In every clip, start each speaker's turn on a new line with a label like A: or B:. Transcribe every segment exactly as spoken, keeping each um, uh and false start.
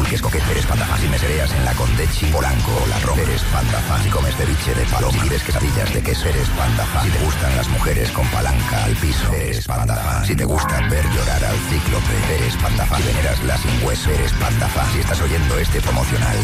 A: porque es coquete. Eres panda fan. Si mesereas en la Condechi, Polanco o la Roma, eres panda fan. Si comes ceviche de paloma, si quieres quesadillas de queso, eres panda fan. Si te gustan las mujeres con palanca al piso, eres panda fan. Si te gusta ver llorar al cíclope, eres panda fan. Si veneras la sin hueso, eres panda fan. Si estás oyendo este promocional,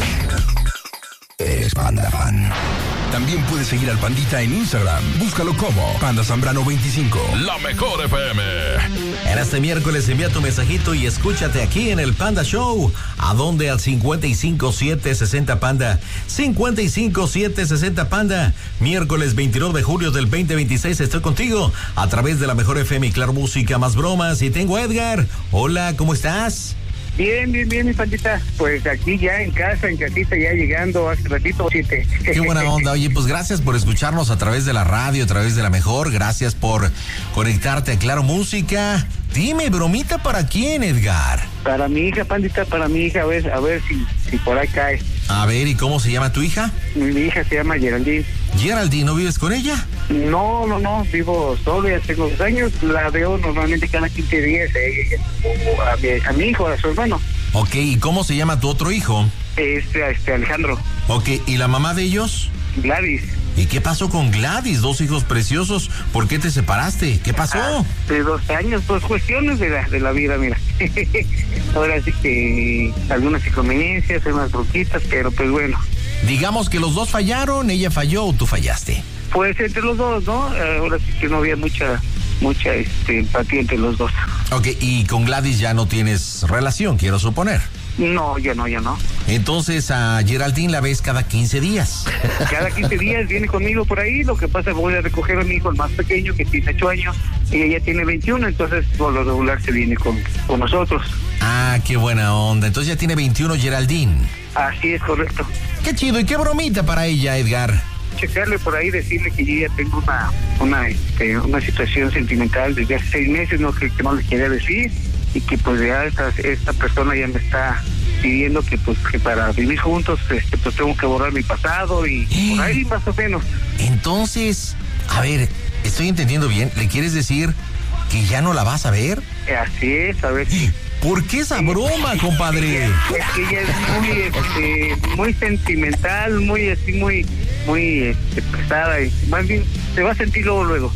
A: eres panda fan.
B: También puedes seguir al Pandita en Instagram. Búscalo como Panda Zambrano veinticinco.
C: La mejor F M.
D: En este miércoles envía tu mensajito y escúchate aquí en el Panda Show. ¿A dónde? Al cincuenta y cinco siete sesenta Panda. cincuenta y cinco siete sesenta Panda. Miércoles veintinueve de julio del veinte veintiséis estoy contigo a través de la mejor F M y Claro Música, más bromas. Y tengo a Edgar. Hola, ¿cómo estás?
E: Bien, bien, bien, mi pandita. Pues aquí ya en casa, en casita, ya llegando hace ratito, siete.
D: Qué buena onda. Oye, pues gracias por escucharnos a través de la radio, a través de la mejor. Gracias por conectarte a Claro Música. Dime, bromita, ¿para quién, Edgar?
E: Para mi hija, pandita, para mi hija, a ver, a ver si, si por ahí cae.
D: A ver, ¿y cómo se llama tu hija?
E: Mi hija se llama Geraldine.
D: Geraldine, ¿no vives con ella?
E: No, no, no, vivo solo, ya tengo dos años, la veo normalmente cada quince días, eh, a, mi, a mi hijo, a su hermano.
D: Ok, ¿y cómo se llama tu otro hijo?
E: Este, este, Alejandro.
D: Ok, ¿y la mamá de ellos?
E: Gladys.
D: ¿Y qué pasó con Gladys? Dos hijos preciosos, ¿por qué te separaste? ¿Qué pasó?
E: Ah, de dos años, pues cuestiones de la, de la vida, mira. Ahora sí que algunas inconveniencias, unas bronquitas, pero pues bueno.
D: Digamos que los dos fallaron, ella falló o tú fallaste.
E: Pues entre los dos, ¿no? Ahora sí que no había mucha, mucha este, empatía entre los dos.
D: Ok, y con Gladys ya no tienes relación, quiero suponer.
E: No, ya no, ya no.
D: Entonces a Geraldine la ves cada quince días.
E: Cada quince días viene conmigo por ahí, lo que pasa es que voy a recoger a mi hijo, el más pequeño, que tiene ocho años, y ella tiene veintiuno, entonces por lo regular se viene con, con nosotros.
D: Ah, qué buena onda, entonces ya tiene veintiuno Geraldine.
E: Así es, correcto.
D: Qué chido, ¿y qué bromita para ella, Edgar?
E: Checarle por ahí, decirle que yo ya tengo una una este, una situación sentimental desde hace seis meses, no que, que no le quería decir, y que pues ya esta, esta persona ya me está pidiendo que pues que para vivir juntos este, pues tengo que borrar mi pasado y por ahí más o menos.
D: Entonces, a ver, estoy entendiendo bien, ¿le quieres decir que ya no la vas a ver?
E: Así es, a ver si...
D: ¿Por qué esa broma, compadre?
E: Es que ella es muy, este, muy sentimental, muy así, muy, muy este, pesada y más bien se va a sentir luego, luego.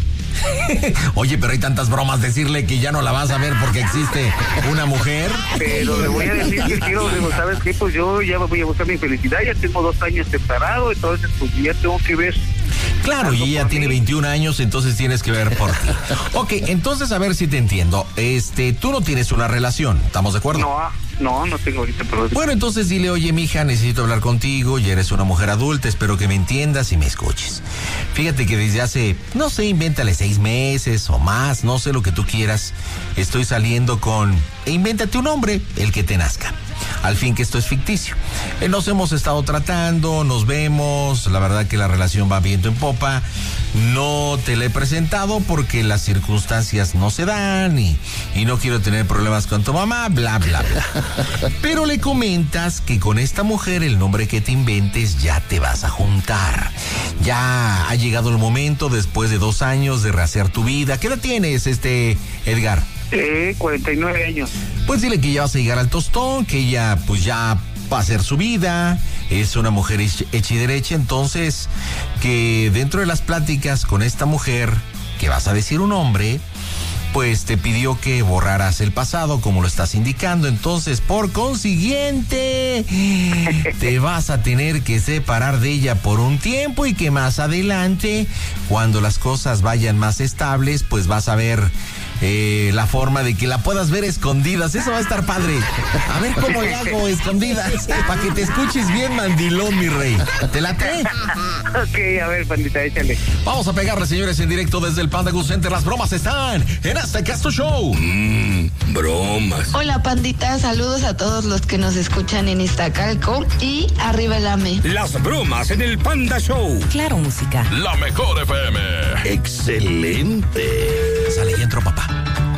D: Oye, pero hay tantas bromas, decirle que ya no la vas a ver porque existe una mujer.
E: Pero le voy a decir que quiero, digo, ¿sabes qué? Pues yo ya voy a buscar mi felicidad, ya tengo dos años separado, entonces pues ya tengo que ver.
D: Claro, y ella tiene veintiún años, entonces tienes que ver por ti. Ok, entonces a ver si te entiendo. Este, tú no tienes una relación, ¿estamos de acuerdo?
E: No, no, no tengo ahorita problema.
D: Bueno, entonces dile, oye, mija, necesito hablar contigo, ya eres una mujer adulta, espero que me entiendas y me escuches. Fíjate que desde hace, no sé, invéntale seis meses o más, no sé lo que tú quieras, estoy saliendo con... E invéntate un nombre, el que te nazca. Al fin que esto es ficticio. Eh, nos hemos estado tratando, nos vemos, la verdad que la relación va viento en popa. No te la he presentado porque las circunstancias no se dan y, y no quiero tener problemas con tu mamá, bla, bla, bla. Pero le comentas que con esta mujer, el nombre que te inventes, ya te vas a juntar. Ya ha llegado el momento, después de dos años, de rehacer tu vida. ¿Qué edad tienes, este, Edgar?
E: Eh, cuarenta y nueve años.
D: Pues dile que ya vas a llegar al tostón, que ella pues ya va a hacer su vida, es una mujer hecha y derecha, entonces que dentro de las pláticas con esta mujer, que vas a decir un hombre, pues te pidió que borraras el pasado como lo estás indicando, entonces por consiguiente te vas a tener que separar de ella por un tiempo y que más adelante, cuando las cosas vayan más estables, pues vas a ver eh, la forma de que la puedas ver escondidas. Eso va a estar padre. A ver cómo le hago escondidas para que te escuches bien mandilón, mi rey. ¿Te late?
E: Ok, a ver, pandita, échale.
D: Vamos a pegarle, señores, en directo desde el Panda Go Center. Las bromas están en Hasta Casto Show.
B: Mmm, bromas.
F: Hola, pandita, saludos a todos los que nos escuchan en Iztacalco y arriba el A M E.
B: Las bromas en el Panda Show.
G: Claro Música.
C: La mejor F M.
B: Excelente.
D: Sale y entro, papá.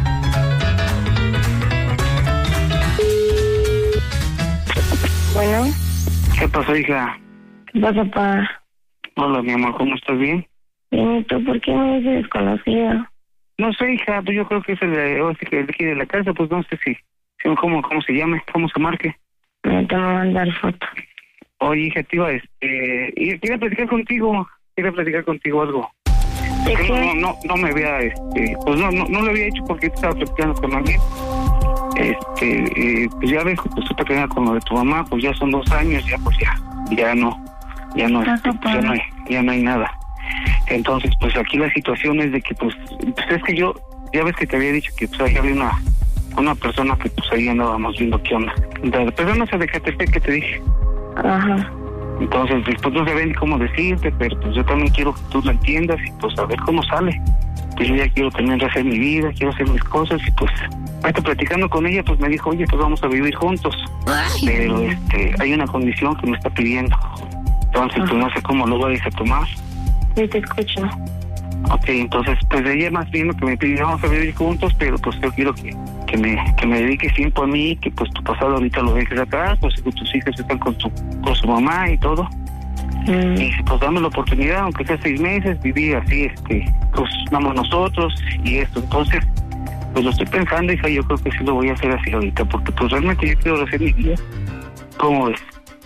H: Bueno.
E: ¿Qué pasó, hija?
H: ¿Qué pasa, papá?
E: Hola, mi amor, ¿cómo estás? ¿Bien?
H: Bien, ¿y tú por qué me dices desconocida?
E: No sé, hija, pues yo creo que es el de, o sea, que el de aquí de la casa, pues no sé si, si cómo, cómo se llame, cómo se marque.
H: Me te voy a mandar foto.
E: Oye, hija, tío, este, y quería platicar contigo, quería platicar contigo algo.
H: ¿De
E: Porque
H: qué?
E: no, no, no me había, este, pues no, no, no lo había hecho porque estaba platicando con alguien. Este, eh, pues ya ves, pues tú te con lo de tu mamá, pues ya son dos años, ya pues ya, ya no, ya no, este, pues ya no hay, ya no hay nada. Entonces, pues aquí la situación es de que, pues, pues es que yo, ya ves que te había dicho que pues ahí había una, una persona que pues ahí andábamos viendo qué onda. De personas de Catepec que te dije.
H: Ajá.
E: Entonces, pues no sabía ni cómo decirte, pero pues yo también quiero que tú lo entiendas y pues a ver cómo sale. Pues yo ya quiero también hacer mi vida, quiero hacer mis cosas y pues, ahorita platicando con ella, pues me dijo, oye, pues vamos a vivir juntos.
F: Ay.
E: Pero este, hay una condición que me está pidiendo. Entonces, pues no sé cómo lo vayas a tomar.
H: Sí, te escucho.
E: Ok, entonces, pues ella más bien lo que me pidió, vamos a vivir juntos, pero pues yo quiero que, que me que me dediques tiempo a mí, que pues tu pasado ahorita lo dejes acá, pues que tus hijas están con tu con su mamá y todo.
H: Mm.
E: Y pues dame la oportunidad, aunque sea seis meses, vivir así, este, pues vamos nosotros y esto. Entonces, pues lo estoy pensando, hija, yo creo que sí lo voy a hacer así ahorita, porque pues realmente yo quiero hacer mi vida. ¿Cómo ves?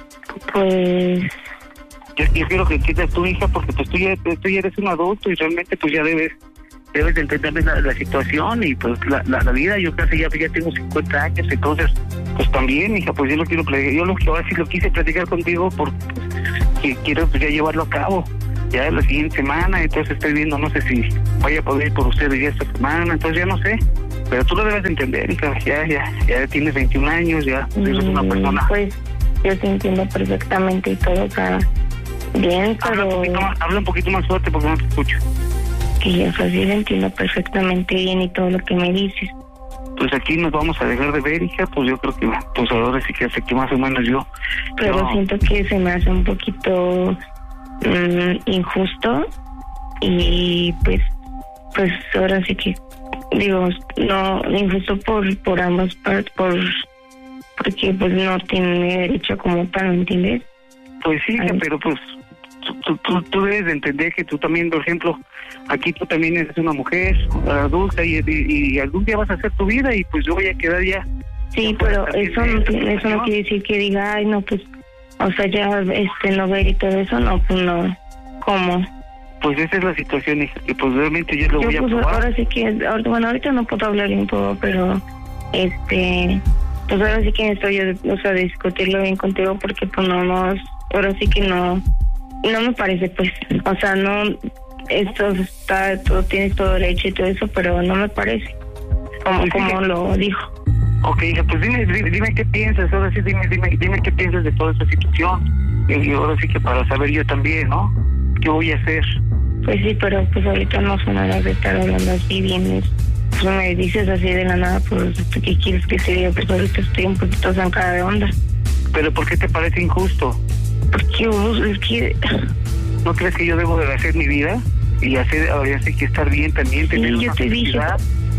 H: Pues...
E: Yo, yo quiero que entiendas tu hija, porque pues tú ya, tú ya eres un adulto y realmente pues ya debes debes de entender la, la situación y pues la, la, la vida. Yo casi ya, ya tengo cincuenta años, entonces pues también, hija, pues yo lo quiero platicar. Yo lo que ahora sí lo quise platicar contigo porque pues, que quiero pues ya llevarlo a cabo ya la siguiente semana. Entonces estoy viendo, no sé si vaya a poder ir por ustedes ya esta semana, entonces ya no sé, pero tú lo debes de entender, hija. Ya, ya, ya tienes veintiún años, ya eres una persona.
H: Pues yo te entiendo perfectamente y todo, o sea, bien,
E: Habla un,
H: pero
E: poquito más, habla un poquito más fuerte porque no te escucho.
H: que yo, o sea, sí te entiendo perfectamente bien y todo lo que me dices.
E: Pues aquí nos vamos a dejar de ver, hija, pues yo creo que, pues ahora sí que hace que más o menos yo.
H: Pero
E: yo-
H: siento que se me hace un poquito mm, injusto y pues, pues ahora sí que digo, no, injusto por por ambas partes, por porque pues no tiene derecho como tal, ¿me entiendes?
E: Pues sí, hija,
H: Ay.
E: pero pues tú, tú, tú, tú debes de entender que tú también, por ejemplo, aquí tú también eres una mujer adulta y, y, y algún día vas a hacer tu vida y pues yo voy a quedar ya.
H: Sí,
E: ya
H: pero
E: fuera
H: eso
E: también
H: no,
E: de
H: tiene-
E: esta
H: eso no
E: situación.
H: quiere decir que diga, ay, no, pues, o sea, ya, este, no ver y todo eso, no, pues no, ¿cómo?
E: Pues esa es la situación, hija, que pues realmente yo lo
H: Yo,
E: voy a
H: pues,
E: probar.
H: ahora sí que, ahorita- bueno, ahorita no puedo hablar bien todo, pero, este, pues ahora sí que estoy, o sea, discutirlo bien contigo porque, pues, no, no, ahora sí que no, no me parece, pues, o sea, no, esto está, todo, tienes todo derecho y todo eso, pero no me parece, como,
E: Pues sí
H: como
E: que-
H: lo dijo.
E: Ok, hija, pues dime, dime, dime qué piensas, ahora sí dime, dime, dime qué piensas de toda esta situación. Y ahora sí que para saber yo también, ¿no? ¿Qué voy a hacer?
H: Pues sí, pero pues ahorita no son horas de estar hablando así bien. es- Pues me dices así de la nada, pues ¿qué quieres que se diga? Pues ahorita estoy un poquito zancada de onda.
E: ¿Pero por qué te parece injusto?
H: Porque vos, es que...
E: ¿No crees que yo debo de hacer mi vida? Y hacer, ahora sí que estar bien también, tener
H: Sí,
E: una
H: yo te dije,
E: felicidad.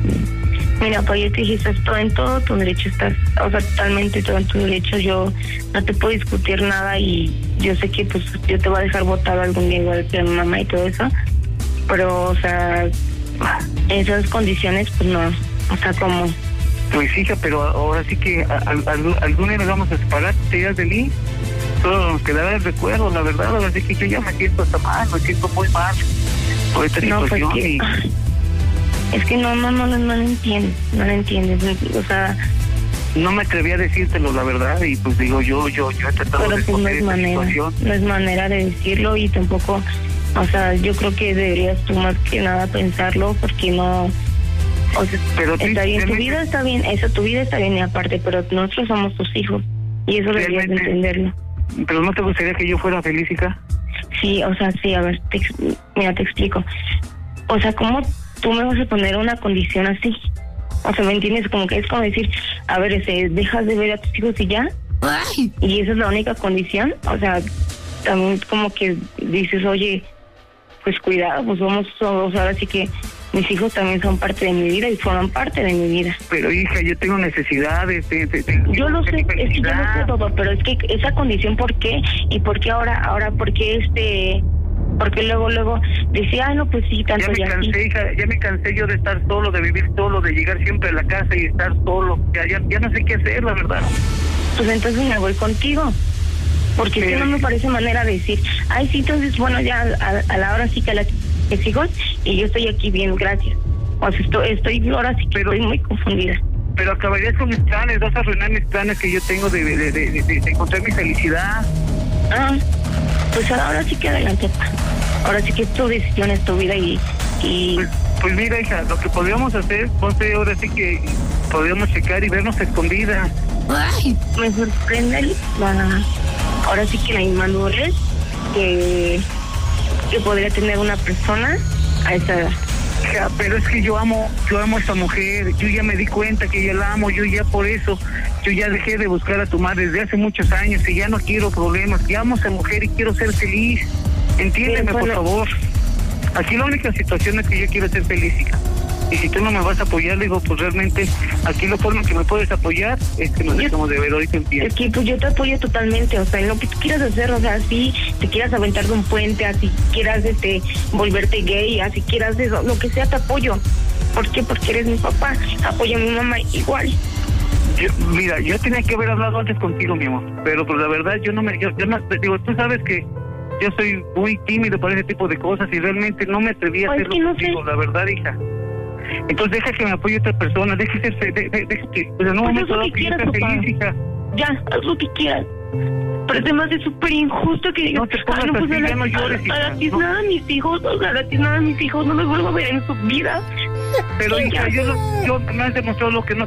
H: mira, pues yo te dije, estás todo en todo tu derecho, estás, o sea, totalmente todo en tu derecho. Yo no te puedo discutir nada y yo sé que pues yo te voy a dejar botado algún día igual que a mi mamá y todo eso. Pero, o sea, esas condiciones, pues no, o sea, como...
E: Pues hija, pero ahora sí que a- a- algún algún día nos vamos a separar, te dirás de mí. Solo nos quedará el recuerdo, la verdad, ahora sí que yo ya me siento hasta mal, me siento muy mal por esta
H: No, pues
E: situación.
H: que,
E: y
H: es que no, no, no, no, no lo entiendes, no lo entiendes, o sea,
E: no me atreví a decírtelo, la verdad, y pues digo, yo yo yo he tratado
H: pero
E: de
H: pues no
E: esconder
H: es
E: esta
H: manera,
E: situación.
H: no es manera de decirlo y tampoco, o sea, yo creo que deberías tú más que nada pensarlo porque no, o sea,
E: Pero tú,
H: está bien, tu
E: realmente-
H: vida está bien, eso, tu vida está bien y aparte, pero nosotros somos tus hijos y eso deberías de
E: Realmente-
H: entenderlo.
E: Pero ¿no te gustaría que yo fuera feliz, hija?
H: Sí, o sea, sí, a ver, te, ex- mira, te explico. O sea, ¿cómo tú me vas a poner una condición así? O sea, ¿me entiendes? Como que es como decir, a ver, este, dejas de ver a tus hijos y ya,
F: Ay.
H: y esa es la única condición. O sea, también como que dices, oye, pues cuidado, pues vamos todos, ahora sí que mis hijos también son parte de mi vida y forman parte de mi vida.
E: Pero hija, yo tengo necesidades. Te, te, te-
H: Yo lo sé,
E: mi
H: es que yo lo sé
E: felicidad.
H: todo, pero es que esa condición, ¿por qué? ¿Y por qué ahora, ahora, por qué este, porque luego, luego decía, ay, no, pues sí, tanto
E: Ya me
H: y así.
E: cansé, hija, ya me cansé yo de estar solo, de vivir solo, de llegar siempre a la casa y estar solo. Ya, ya, ya no sé qué hacer, la verdad.
H: Pues entonces me voy contigo. Porque
E: Sí.
H: si no me parece manera de decir, ay, sí, entonces, bueno, ya a, a la hora sí que la que sigo y yo estoy aquí bien, gracias. O sea, estoy, estoy ahora sí que
E: Pero-
H: estoy muy confundida.
E: Pero acabarías con mis planes, vas a arruinar mis planes que yo tengo de, de, de, de, de- de encontrar mi felicidad.
H: Ah, pues ahora sí que adelante, pa. Ahora sí que es tu decisión, es tu vida y... y
E: Pues, pues mira, hija, lo que podríamos hacer, ponte ahora sí que podríamos checar y vernos escondidas.
H: ay, me sorprende la, ahora sí que la inmadurez que, que podría tener una persona a esa edad.
E: Hija, pero es que yo amo, yo amo a esta mujer, yo ya me di cuenta que ya la amo, yo ya por eso, yo ya dejé de buscar a tu madre desde hace muchos años y ya no quiero problemas, ya amo a esa mujer y quiero ser feliz. Entiéndeme,
H: Sí, bueno.
E: por favor. Aquí la única situación es que yo quiero ser feliz, hija. Y si tú no me vas a apoyar, digo, pues realmente aquí la forma que me puedes apoyar es que nos
H: Yo-
E: dejemos de ver ahorita en
H: Es
E: pie.
H: que pues yo te apoyo totalmente, o sea, en lo que tú quieras hacer, o sea, si te quieras aventar de un puente, así quieras este volverte gay, así quieras eso, lo que sea te apoyo. ¿Por qué? Porque eres mi papá, apoyo a mi mamá igual.
E: Yo, mira, yo tenía que haber hablado antes contigo, mi amor, pero pues la verdad yo no me, yo, yo no, digo, tú sabes que yo soy muy tímido para ese tipo de cosas y realmente no me atreví a
H: Pues
E: hacerlo
H: que no
E: contigo,
H: sé.
E: la verdad, hija. Entonces deja que me apoye otra persona, deja que se, de, de, deja que, pues en un
H: Pues haz
E: momento
H: lo
E: dado
H: que
E: que yo
H: quieras,
E: esté
H: papá.
E: feliz, hija.
H: Ya, haz lo que quieras. Pero además es súper injusto que digas,
E: No te pongas
H: "Ay, no, pues
E: así,
H: a la-
E: ya no llores,
H: a
E: hija,
H: la
E: no".
H: tiznada a mis hijos, o sea, a la tiznada a mis hijos, no los vuelvo a ver en su vida.
E: Pero
H: Sí,
E: hija,
H: ya.
E: yo, yo me has demostrado lo que no